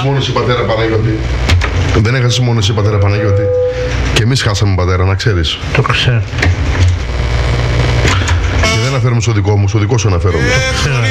μόνο εσύ, πατέρα Παναγιώτη. Δεν έχασες μόνο εσύ, πατέρα Παναγιώτη. Και εμείς χάσαμε, πατέρα, να ξέρεις. Το ξέρω. Και δεν αναφέρομαι στο δικό μου, στο δικό σου αναφέρομαι.